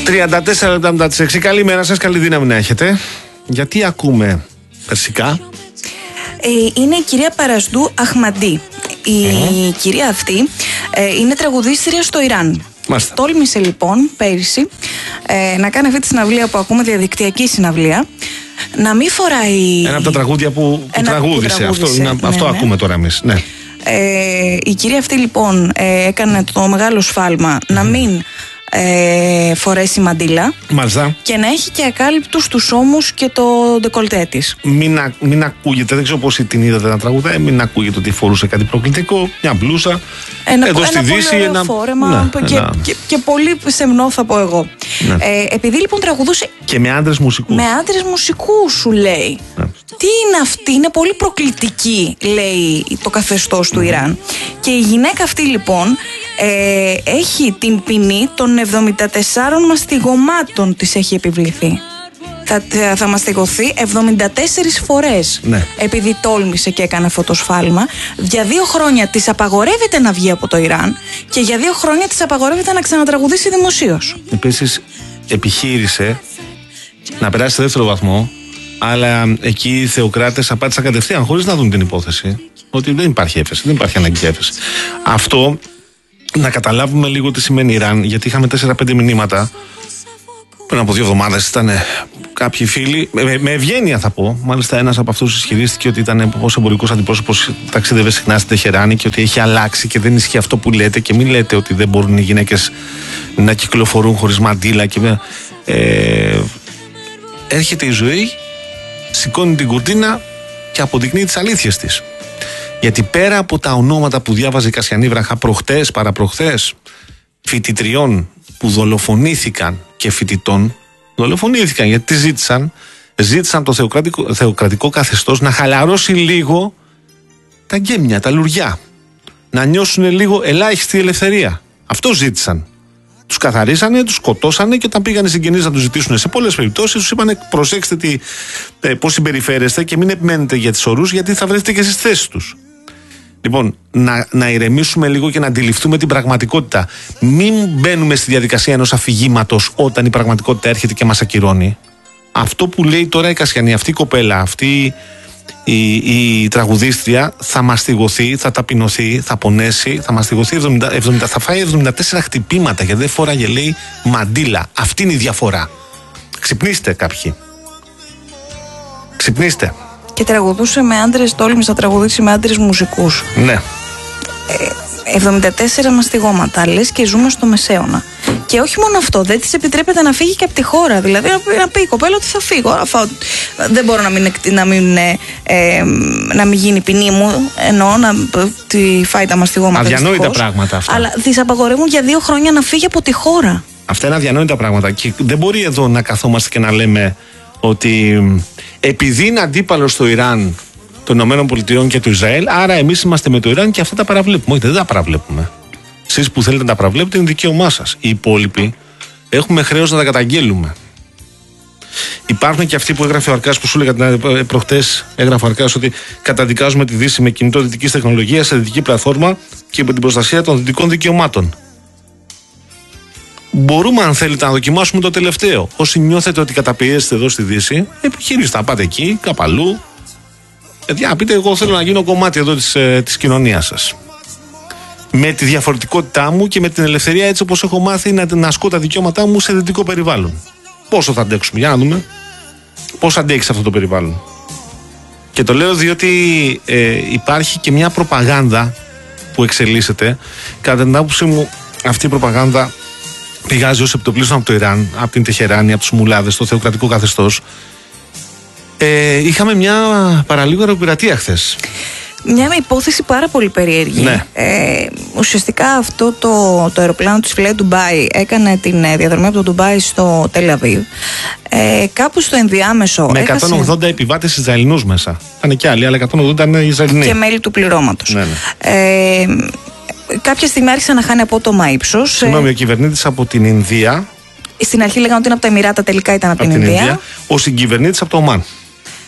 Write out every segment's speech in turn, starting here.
34 λεπτά μετά τις 6. Καλημέρα σας, καλή δύναμη να έχετε. Γιατί ακούμε περσικά? Είναι η κυρία Παρασδού Αχμαντή. Η κυρία αυτή είναι τραγουδίστρια στο Ιράν. Μάλιστα. Τόλμησε λοιπόν πέρυσι να κάνει αυτή τη συναυλία που ακούμε, διαδικτυακή συναυλία, να μην φοράει... Ένα από τα τραγούδια που τραγούδισε. Αυτό ναι. ακούμε τώρα εμείς. Ναι. Η κυρία αυτή λοιπόν έκανε το μεγάλο σφάλμα να μην φορέσει μαντίλα. Μάλιστα. Και να έχει και ακάλυπτους τους ώμους και το ντεκολτέ της. Μην ακούγεται, δεν ξέρω πώς την είδατε να τραγουδάει, μην ακούγεται ότι φορούσε κάτι προκλητικό, μια μπλούζα. Εδώ στη Δύση πολύ ωραίο φόρεμα και πολύ σεμνό, θα πω εγώ. Ναι. Επειδή λοιπόν τραγουδούσε. Και με άντρες μουσικούς. Με άντρες μουσικούς, σου λέει. Ναι. Τι είναι αυτή, είναι πολύ προκλητική, λέει το καθεστώς του Ιράν. Και η γυναίκα αυτή λοιπόν έχει την ποινή των 74 μαστιγωμάτων της έχει επιβληθεί. Θα μαστιγωθεί 74 φορές, ναι. Επειδή τόλμησε και έκανε αυτό το σφάλμα. Για 2 χρόνια της απαγορεύεται να βγει από το Ιράν και για 2 χρόνια της απαγορεύεται να ξανατραγουδήσει δημοσίως. Επίσης επιχείρησε να περάσει σε δεύτερο βαθμό, αλλά εκεί οι θεοκράτες απάντησαν κατευθείαν χωρίς να δουν την υπόθεση ότι δεν υπάρχει έφεση, δεν υπάρχει αναγκαία έφεση. Αυτό να καταλάβουμε λίγο τι σημαίνει Ιράν, γιατί είχαμε 4-5 μηνύματα πριν από 2 εβδομάδες. Ήταν κάποιοι φίλοι, με ευγένεια θα πω, μάλιστα ένας από αυτούς ισχυρίστηκε ότι ήταν ως εμπορικός αντιπρόσωπος, ταξίδευε συχνά στη Τεχεράνη και ότι έχει αλλάξει και δεν ισχύει αυτό που λέτε, και μην λέτε ότι δεν μπορούν οι γυναίκες να κυκλοφορούν χωρίς μαντίλα. Έρχεται η ζωή, σηκώνει την κουρτίνα και αποδεικνύει τις αλήθειες της. Γιατί πέρα από τα ονόματα που διάβαζε η Κασιανή Βραχά προχτές, παραπροχτές, φοιτητριών που δολοφονήθηκαν και φοιτητών, δολοφονήθηκαν γιατί ζήτησαν το θεοκρατικό καθεστώς να χαλαρώσει λίγο τα γκέμια, τα λουριά, να νιώσουν λίγο ελάχιστη ελευθερία. Αυτό ζήτησαν. Τους καθαρίσανε, τους σκοτώσανε, και όταν πήγαν οι συγγενείς να τους ζητήσουν σε πολλές περιπτώσεις, τους είπανε προσέξτε πώς συμπεριφέρεστε και μην επιμένετε για τις ορούς, γιατί θα βρεθείτε και στις θέσεις τους. Λοιπόν, να ηρεμήσουμε λίγο και να αντιληφθούμε την πραγματικότητα. Μην μπαίνουμε στη διαδικασία ενός αφηγήματος όταν η πραγματικότητα έρχεται και μας ακυρώνει. Αυτό που λέει τώρα η Κασιανή, αυτή η κοπέλα, αυτή η τραγουδίστρια, θα μαστιγωθεί, θα ταπεινωθεί, θα πονέσει, θα μαστιγωθεί, θα φάει 74 χτυπήματα γιατί δεν φόραγε, λέει, μαντίλα. Αυτή είναι η διαφορά. Ξυπνήστε κάποιοι. Ξυπνήστε. Και τραγουδούσε με άντρες, τόλμησε να τραγουδήσει με άντρες μουσικούς. Ναι. 74 μαστιγώματα, λες και ζούμε στο Μεσαίωνα. Και όχι μόνο αυτό, δεν της επιτρέπεται να φύγει και από τη χώρα. Δηλαδή να πει η κοπέλα ότι θα φύγω. Δεν μπορώ να μην γίνει ποινή μου, εννοώ να τη φάει τα μαστιγώματα. Αδιανόητα πράγματα αυτά. Αλλά της απαγορεύουν για 2 χρόνια να φύγει από τη χώρα. Αυτά είναι αδιανόητα πράγματα. Και δεν μπορεί εδώ να καθόμαστε και να λέμε ότι επειδή είναι αντίπαλο στο Ιράν των ΗΠΑ και του Ισραήλ, άρα εμείς είμαστε με το Ιράν και αυτά τα παραβλέπουμε. Όχι, δεν τα παραβλέπουμε. Εσείς που θέλετε να τα παραβλέπετε είναι δικαίωμά σας. Οι υπόλοιποι έχουμε χρέος να τα καταγγέλουμε. Υπάρχουν και αυτοί που έγραφε ο Αρκάς, που σου έλεγα προχτές, έγραφε ο Αρκάς ότι καταδικάζουμε τη Δύση με κινητό δυτικής τεχνολογίας σε δυτική πλατφόρμα και με την προστασία των δυτικών δικαιωμάτων. Μπορούμε, αν θέλετε, να δοκιμάσουμε το τελευταίο. Όσοι νιώθετε ότι καταπιέζετε εδώ στη Δύση, επιχειρήστε να πάτε εκεί, κάπου αλλού. Να πείτε, εγώ θέλω να γίνω κομμάτι εδώ της κοινωνίας σας. Με τη διαφορετικότητά μου και με την ελευθερία, έτσι όπως έχω μάθει να ασκώ τα δικαιώματά μου σε δυτικό περιβάλλον. Πόσο θα αντέξουμε, για να δούμε. Πώς αντέξει αυτό το περιβάλλον. Και το λέω διότι υπάρχει και μια προπαγάνδα που εξελίσσεται. Κατά την άποψή μου, αυτή η προπαγάνδα πηγάζει ως επιτοπλίστων από το Ιράν, από την Τεχεράνη, από τους μουλάδες, το θεοκρατικό καθεστώς. Είχαμε μια παραλίγο αεροπειρατεία χθες. Μια υπόθεση πάρα πολύ περίεργη. Ναι. Ουσιαστικά αυτό το αεροπλάνο της Fly Dubai έκανε την διαδρομή από το Ντουμπάι στο Τελ Αβίβ. Κάπου στο ενδιάμεσο. Με 180 επιβάτες Ισραηλινούς μέσα. Ήταν και άλλοι, αλλά 180 ήταν Ισραηλινοί. Και μέλη του πληρώματος. Ναι, ναι. Κάποια στιγμή άρχισε να χάνει απότομα ύψος. Συγγνώμη, ο κυβερνήτης από την Ινδία. Στην αρχή λέγανε ότι είναι από τα Εμιράτα, τελικά ήταν από την Ινδία. Ο συγκυβερνήτης από το Ομάν.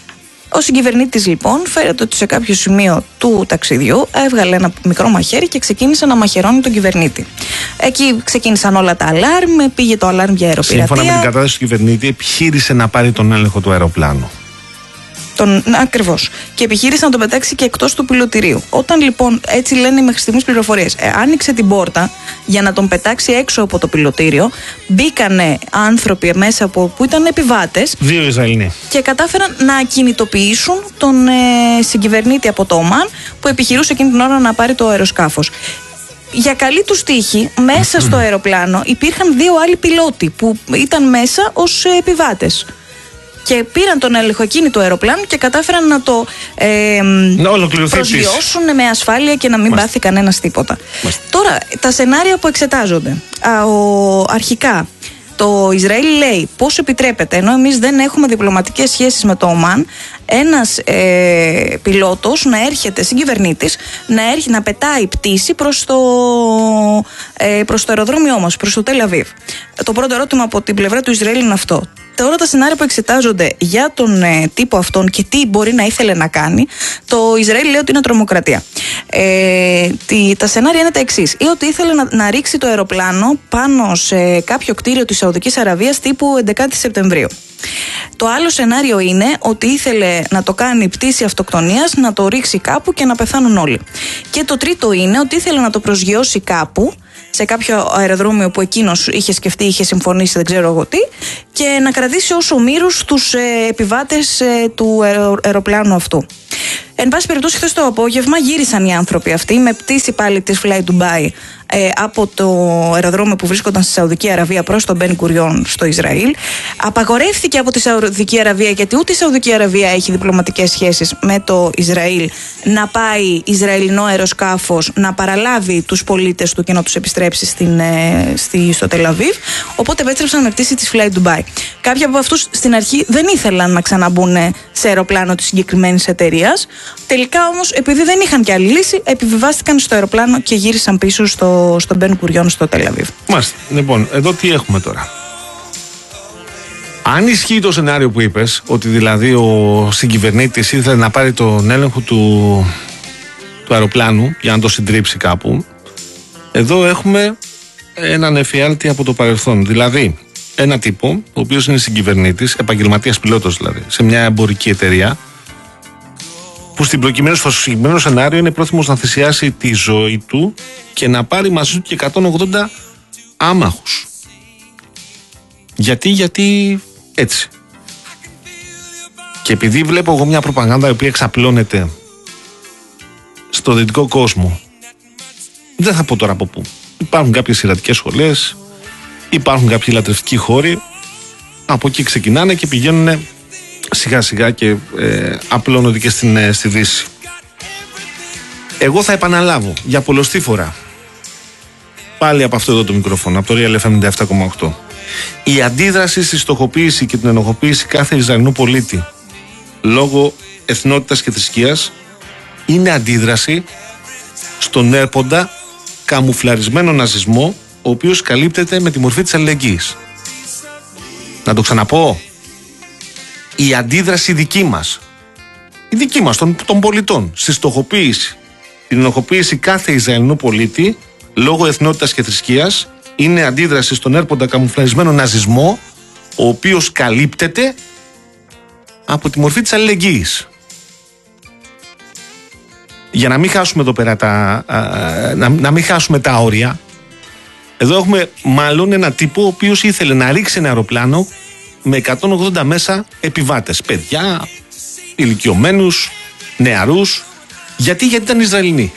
Ο συγκυβερνήτης λοιπόν φέρεται ότι σε κάποιο σημείο του ταξιδιού έβγαλε ένα μικρό μαχαίρι και ξεκίνησε να μαχαιρώνει τον κυβερνήτη. Εκεί ξεκίνησαν όλα τα αλάρμ, πήγε το αλάρμ για αεροπειρατεία. Σύμφωνα με την κατάσταση του κυβερνήτη, επιχείρησε να πάρει τον έλεγχο του αεροπλάνου. Ακριβώς. Και επιχείρησε να τον πετάξει και εκτός του πιλωτηρίου. Όταν λοιπόν, έτσι λένε μέχρι στιγμής πληροφορίες, άνοιξε την πόρτα για να τον πετάξει έξω από το πιλωτήριο, μπήκανε άνθρωποι μέσα που ήταν επιβάτες. 2 Ισραηλοί. Και κατάφεραν να ακινητοποιήσουν τον συγκυβερνήτη από το Ομάν που επιχειρούσε εκείνη την ώρα να πάρει το αεροσκάφος. Για καλή του τύχη, μέσα στο αεροπλάνο υπήρχαν 2 άλλοι πιλότοι που ήταν μέσα ως επιβάτες. Και πήραν τον έλεγχο του αεροπλάνου και κατάφεραν να το προσγειώσουν με ασφάλεια και να μην πάθει κανένας τίποτα. Τώρα, τα σενάρια που εξετάζονται. Αρχικά, το Ισραήλ λέει πώς επιτρέπεται, ενώ εμείς δεν έχουμε διπλωματικές σχέσεις με το Ομάν, ένας πιλότος να έρχεται, συγκυβερνήτης, να πετάει πτήση προς το αεροδρόμιό μας, προς το Τελ Αβίβ. Το πρώτο ερώτημα από την πλευρά του Ισραήλ είναι αυτό. Τώρα τα σενάρια που εξετάζονται για τον τύπο αυτόν και τι μπορεί να ήθελε να κάνει, το Ισραήλ λέει ότι είναι τρομοκρατία. Τα σενάρια είναι τα εξής. Ή ότι ήθελε να ρίξει το αεροπλάνο πάνω σε κάποιο κτίριο της Σαουδικής Αραβίας τύπου 11 Σεπτεμβρίου. Το άλλο σενάριο είναι ότι ήθελε να το κάνει πτήση αυτοκτονίας, να το ρίξει κάπου και να πεθάνουν όλοι. Και το τρίτο είναι ότι ήθελε να το προσγειώσει κάπου, σε κάποιο αεροδρόμιο που εκείνος είχε σκεφτεί, είχε συμφωνήσει, δεν ξέρω εγώ τι, και να κρατήσει ως ομήρους τους επιβάτες του αεροπλάνου αυτού. Εν πάση περιπτώσει, χθες το απόγευμα γύρισαν οι άνθρωποι αυτοί με πτήση πάλι της Fly Dubai από το αεροδρόμιο που βρίσκονταν στη Σαουδική Αραβία προς τον Μπεν Γκουριόν στο Ισραήλ. Απαγορεύτηκε από τη Σαουδική Αραβία, γιατί ούτε η Σαουδική Αραβία έχει διπλωματικές σχέσεις με το Ισραήλ, να πάει Ισραηλινό αεροσκάφος να παραλάβει τους πολίτες του και να τους επιστρέψει στο Τελ Αβίβ. Οπότε επέστρεψαν με πτήση της Fly Dubai. Κάποιοι από αυτούς στην αρχή δεν ήθελαν να ξαναμπούν σε αεροπλάνο της συγκεκριμένης εταιρείας. Τελικά όμως, επειδή δεν είχαν και άλλη λύση, επιβιβάστηκαν στο αεροπλάνο και γύρισαν πίσω στον Μπεν Γκουριόν στο Τελ Αβίβ. Μάλιστα. Λοιπόν, εδώ τι έχουμε τώρα. Αν ισχύει το σενάριο που είπες, ότι δηλαδή ο συγκυβερνήτης ήθελε να πάρει τον έλεγχο του αεροπλάνου για να το συντρίψει κάπου, εδώ έχουμε έναν εφιάλτη από το παρελθόν. Δηλαδή, ένα τύπο, ο οποίος είναι συγκυβερνήτης, επαγγελματίας πιλότος δηλαδή, σε μια εμπορική εταιρεία, που στο συγκεκριμένο σενάριο είναι πρόθυμος να θυσιάσει τη ζωή του και να πάρει μαζί του και 180 άμαχους. Γιατί έτσι. Και επειδή βλέπω εγώ μια προπαγάνδα η οποία εξαπλώνεται στο δυτικό κόσμο, δεν θα πω τώρα από πού. Υπάρχουν κάποιες ιερατικές σχολές, υπάρχουν κάποιοι λατρευτικοί χώροι, από εκεί ξεκινάνε και πηγαίνουν σιγά σιγά και απλώνονται και στη Δύση. Εγώ θα επαναλάβω για πολλοστή φορά, πάλι από αυτό εδώ το μικρόφωνο, από το Real FM 97,8, η αντίδραση στη στοχοποίηση και την ενοχοποίηση κάθε Ισραηλινού πολίτη λόγω εθνότητας και θρησκείας είναι αντίδραση στον έρποντα καμουφλαρισμένο ναζισμό, ο οποίος καλύπτεται με τη μορφή της αλληλεγγύης. Να το ξαναπώ. Η αντίδραση δική μας, η δική μας των πολιτών, στη στοχοποίηση, την ενοχοποίηση κάθε Ισραηλινού πολίτη λόγω εθνότητας και θρησκείας, είναι αντίδραση στον έρποντα καμουφλαρισμένο ναζισμό, ο οποίος καλύπτεται από τη μορφή της αλληλεγγύης. Για να μην χάσουμε εδώ πέρα να μην χάσουμε τα όρια, εδώ έχουμε μάλλον ένα τύπο ο οποίος ήθελε να ρίξει ένα αεροπλάνο με 180 μέσα επιβάτες, παιδιά, ηλικιωμένους, νεαρούς. Γιατί ήταν Ισραηλινοί.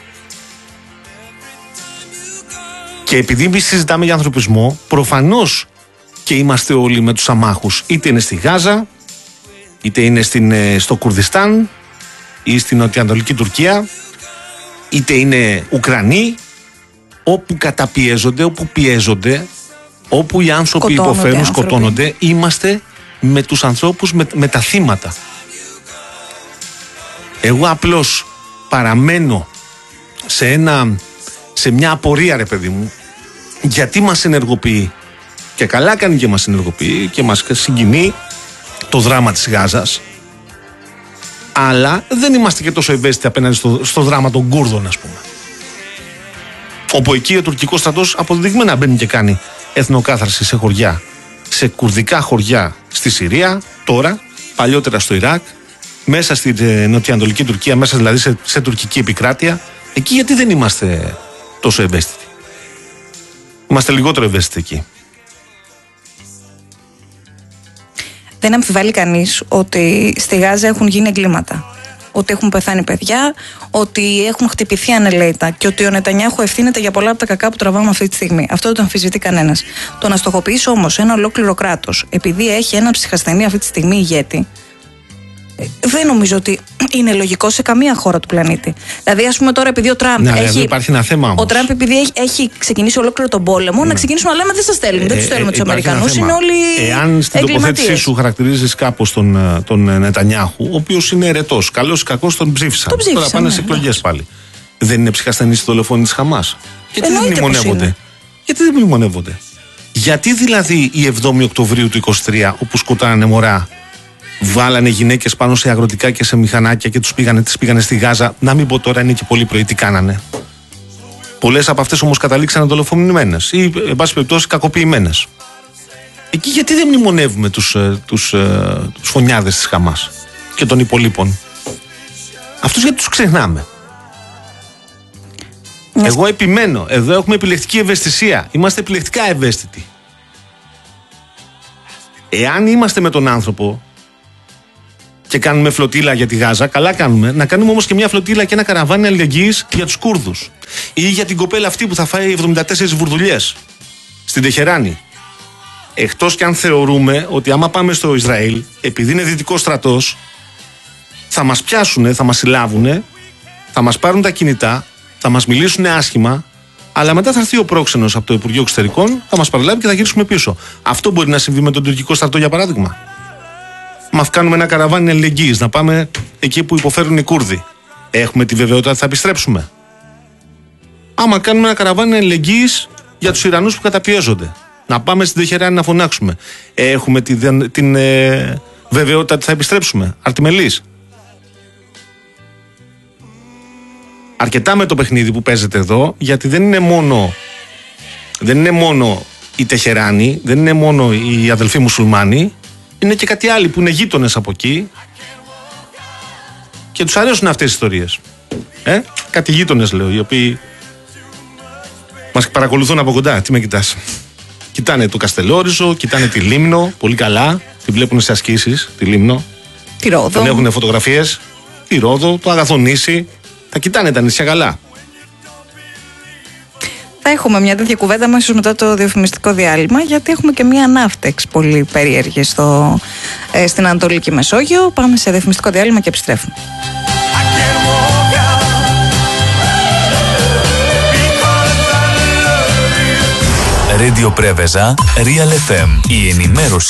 Και επειδή εμείς συζητάμε για ανθρωπισμό, προφανώς και είμαστε όλοι με τους αμάχους, είτε είναι στη Γάζα, είτε είναι στο Κουρδιστάν ή στην νοτιοανατολική Τουρκία, είτε είναι Ουκρανοί, όπου καταπιέζονται, όπου πιέζονται, όπου οι άνθρωποι υποφέρουν, σκοτώνονται, είμαστε με τους ανθρώπους, με τα θύματα. Εγώ απλώς παραμένω σε μια απορία, ρε παιδί μου, γιατί μας ενεργοποιεί, και καλά κάνει και μας ενεργοποιεί και μας συγκινεί το δράμα της Γάζας, Αλλά δεν είμαστε και τόσο ευαίσθητοι απέναντι στο δράμα των Κούρδων, ας πούμε. Όπου εκεί ο τουρκικός στρατός αποδεδειγμένα μπαίνει και κάνει εθνοκάθαρση σε χωριά, σε κουρδικά χωριά στη Συρία, τώρα, παλιότερα στο Ιράκ, μέσα στη νοτιοανατολική Τουρκία, μέσα δηλαδή σε τουρκική επικράτεια. Εκεί γιατί δεν είμαστε τόσο ευαίσθητοι? Είμαστε λιγότερο ευαίσθητοι εκεί. Δεν αμφιβάλλει κανείς ότι στη Γάζα έχουν γίνει εγκλήματα. Ότι έχουν πεθάνει παιδιά, ότι έχουν χτυπηθεί ανελαίητα και ότι ο Νετανιάχου ευθύνεται για πολλά από τα κακά που τραβάμε αυτή τη στιγμή. Αυτό δεν το αμφισβητεί κανένας. Το να στοχοποιήσει όμως ένα ολόκληρο κράτος, επειδή έχει ένα ψυχασθενή αυτή τη στιγμή ηγέτη, δεν νομίζω ότι είναι λογικό σε καμία χώρα του πλανήτη. Δηλαδή, ας πούμε τώρα, επειδή ο Τραμπ. Υπάρχει ένα θέμα όμως. Ο Τραμπ, επειδή έχει ξεκινήσει ολόκληρο τον πόλεμο, να ξεκινήσουμε να λέμε δεν σας στέλνουμε. Δεν τους στέλνουμε τους Αμερικανούς. Είναι όλοι. Εάν στην τοποθέτησή σου χαρακτηρίζεις κάπως τον Νετανιάχου, ο οποίος είναι ερετός, καλός ή κακός, τον ψήφισαν. Τώρα πάνε σε εκλογές πάλι. Δεν είναι ψυχασθενή στη δολοφόνη της Χαμάς? Γιατί δεν μνημονεύονται? Γιατί δηλαδή η 7η Οκτωβρίου του 23, όπου σκοτώνανε μωρά, βάλανε γυναίκες πάνω σε αγροτικά και σε μηχανάκια και τις πήγανε στη Γάζα? Να μην πω τώρα, είναι και πολύ πρωί, τι κάνανε. Πολλές από αυτές όμως καταλήξανε δολοφονημένες ή, εν πάση περιπτώσει, κακοποιημένες. Εκεί γιατί δεν μνημονεύουμε τους φωνιάδες της Χαμάς και των υπολείπων? Αυτούς γιατί τους ξεχνάμε? Εγώ επιμένω, εδώ έχουμε επιλεκτική ευαισθησία. Είμαστε επιλεκτικά ευαίσθητοι. Εάν είμαστε με τον άνθρωπο και κάνουμε φλωτίλα για τη Γάζα, καλά κάνουμε. Να κάνουμε όμως και μια φλωτίλα και ένα καραβάνι αλληλεγγύης για τους Κούρδους. Ή για την κοπέλα αυτή που θα φάει 74 βουρδουλιές στην Τεχεράνη. Εκτός κι αν θεωρούμε ότι άμα πάμε στο Ισραήλ, επειδή είναι δυτικός στρατός, θα μας πιάσουνε, θα μας συλλάβουνε, θα μας πάρουν τα κινητά, θα μας μιλήσουν άσχημα, αλλά μετά θα έρθει ο πρόξενος από το Υπουργείο Εξωτερικών, θα μας παραλάβει και θα γυρίσουμε πίσω. Αυτό μπορεί να συμβεί με τον τουρκικό στρατό, για παράδειγμα? Μα κάνουμε ένα καραβάνι αλληλεγγύης, να πάμε εκεί που υποφέρουν οι Κούρδοι. Έχουμε τη βεβαιότητα ότι θα επιστρέψουμε? Άμα κάνουμε ένα καραβάνι αλληλεγγύης για τους Ιρανούς που καταπιέζονται, να πάμε στην Τεχεράνη να φωνάξουμε, έχουμε την βεβαιότητα ότι θα επιστρέψουμε? Αρτιμελής. Αρκετά με το παιχνίδι που παίζεται εδώ, γιατί δεν είναι μόνο η Τεχεράνη, δεν είναι μόνο οι αδελφοί μουσουλμάνοι, είναι και κάτι άλλοι που είναι γείτονες από εκεί και τους αρέσουν αυτές οι ιστορίες. Κάτι γείτονες, λέω, οι οποίοι μας παρακολουθούν από κοντά. Τι με κοιτάς? Κοιτάνε το Καστελόριζο, κοιτάνε τη Λίμνο, πολύ καλά. Τη βλέπουν σε ασκήσεις, τη Λίμνο. Τη Ρόδο. Τον έχουν φωτογραφίες. Τη Ρόδο, το Αγαθονήσι. Τα κοιτάνε τα νησιά καλά. Θα έχουμε μια τέτοια κουβέντα αμέσως μετά το διαφημιστικό διάλειμμα, γιατί έχουμε και μια ανάφτεξ πολύ περίεργη στην Ανατολική Μεσόγειο. Πάμε σε διαφημιστικό διάλειμμα και επιστρέφουμε. Radio Preveza, Real FM. Η ενημέρωση